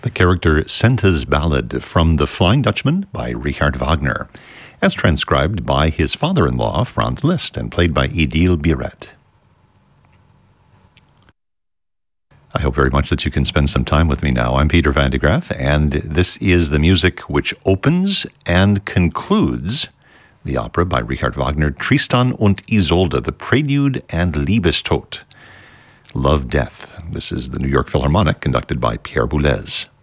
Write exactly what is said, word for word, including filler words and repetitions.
the character Senta's Ballad from The Flying Dutchman by Richard Wagner, as transcribed by his father-in-law, Franz Liszt, and played by Idil Biret. I hope very much that you can spend some time with me now. I'm Peter van de Graaff, and this is the music which opens and concludes the opera by Richard Wagner, Tristan und Isolde, the Prelude and Liebestod, Love, Death. This is the New York Philharmonic, conducted by Pierre Boulez.